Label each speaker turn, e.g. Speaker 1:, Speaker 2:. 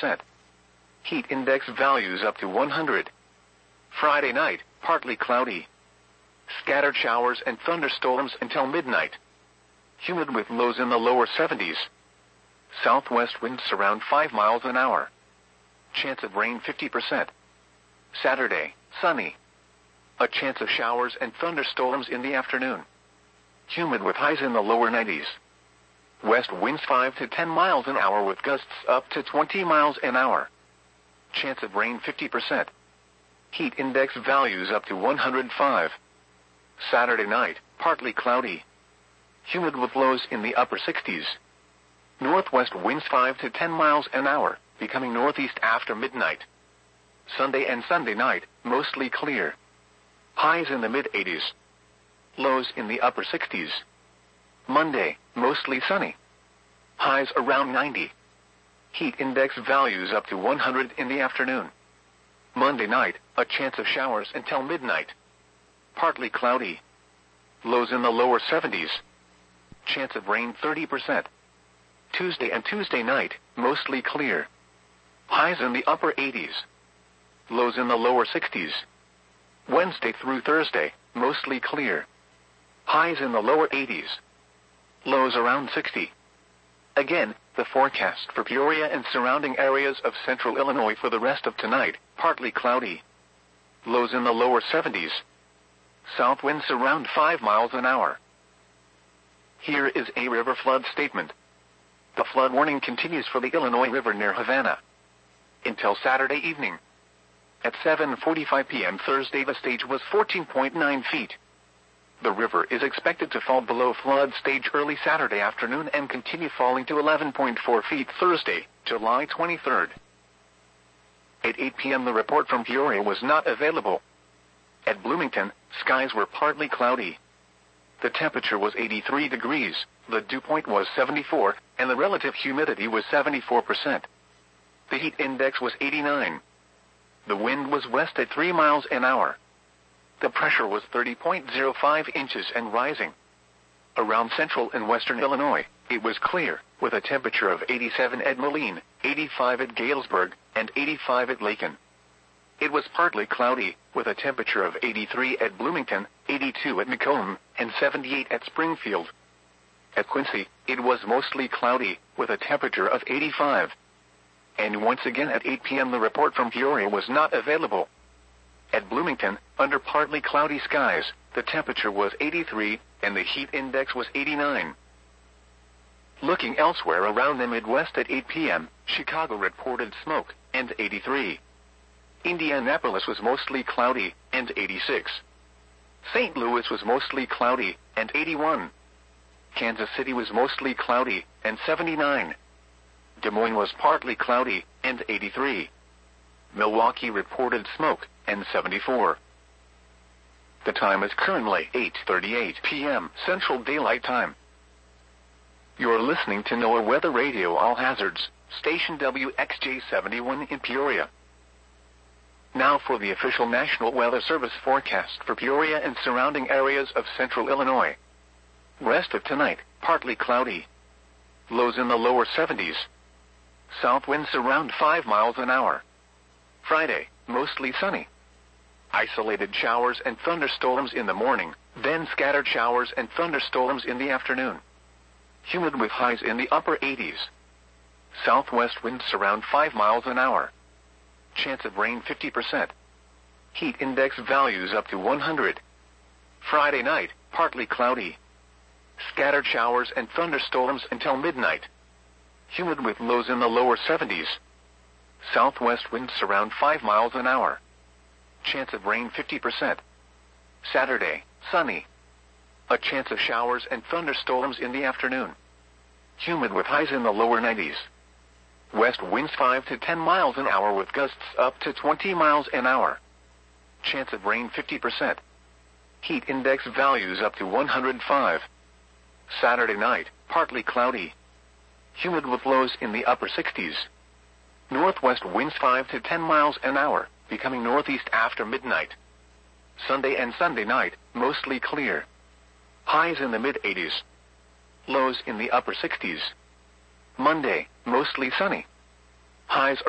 Speaker 1: 50%. Heat index values up to 100. Friday night, partly cloudy. Scattered showers and thunderstorms until midnight. Humid with lows in the lower 70s. Southwest winds around 5 miles an hour. Chance of rain 50%. Saturday, sunny. A chance of showers and thunderstorms in the afternoon. Humid with highs in the lower 90s. West winds 5 to 10 miles an hour with gusts up to 20 miles an hour. Chance of rain 50%. Heat index values up to 105. Saturday night, partly cloudy. Humid with lows in the upper 60s. Northwest winds 5 to 10 miles an hour, becoming northeast after midnight. Sunday and Sunday night, mostly clear. Highs in the mid-80s. Lows in the upper 60s. Monday, mostly sunny. Highs around 90. Heat index values up to 100 in the afternoon. Monday night, a chance of showers until midnight. Partly cloudy. Lows in the lower 70s. Chance of rain 30%. Tuesday and Tuesday night, mostly clear. Highs in the upper 80s. Lows in the lower 60s. Wednesday through Thursday, mostly clear. Highs in the lower 80s. Lows around 60. Again, the forecast for Peoria and surrounding areas of central Illinois for the rest of tonight, partly cloudy. Lows in the lower 70s. South winds around 5 miles an hour. Here is a river flood statement. The flood warning continues for the Illinois River near Havana until Saturday evening. At 7:45 p.m. Thursday, the stage was 14.9 feet. The river is expected to fall below flood stage early Saturday afternoon and continue falling to 11.4 feet Thursday, July 23rd. At 8 p.m. the report from Peoria was not available. At Bloomington, skies were partly cloudy. The temperature was 83 degrees, the dew point was 74, and the relative humidity was 74%. The heat index was 89. The wind was west at 3 miles an hour. The pressure was 30.05 inches and rising. Around central and western Illinois, it was clear, with a temperature of 87 at Moline, 85 at Galesburg, and 85 at Lakin. It was partly cloudy, with a temperature of 83 at Bloomington, 82 at Macomb, and 78 at Springfield. At Quincy, it was mostly cloudy, with a temperature of 85. And once again at 8 p.m. the report from Peoria was not available. At Bloomington, under partly cloudy skies, the temperature was 83, and the heat index was 89. Looking elsewhere around the Midwest at 8 p.m., Chicago reported smoke, and 83. Indianapolis was mostly cloudy, and 86. St. Louis was mostly cloudy, and 81. Kansas City was mostly cloudy, and 79. Des Moines was partly cloudy, and 83. Milwaukee reported smoke, and 74. The time is currently 8:38 p.m. Central Daylight Time. You're listening to NOAA Weather Radio All Hazards, station WXJ71 in Peoria. Now for the official National Weather Service forecast for Peoria and surrounding areas of central Illinois. Rest of tonight, partly cloudy. Lows in the lower 70s. South winds around 5 miles an hour. Friday, mostly sunny. Isolated showers and thunderstorms in the morning, then scattered showers and thunderstorms in the afternoon. Humid with highs in the upper 80s. Southwest winds around 5 miles an hour. Chance of rain 50%. Heat index values up to 100. Friday night, partly cloudy. Scattered showers and thunderstorms until midnight. Humid with lows in the lower 70s. Southwest winds around 5 miles an hour. Chance of rain 50%. Saturday, sunny. A chance of showers and thunderstorms in the afternoon. Humid with highs in the lower 90s. West winds 5 to 10 miles an hour with gusts up to 20 miles an hour. Chance of rain 50%. Heat index values up to 105. Saturday night, partly cloudy. Humid with lows in the upper 60s. Northwest winds 5 to 10 miles an hour, becoming northeast after midnight. Sunday and Sunday night, mostly clear. Highs in the mid-80s. Lows in the upper 60s. Monday, mostly sunny. Highs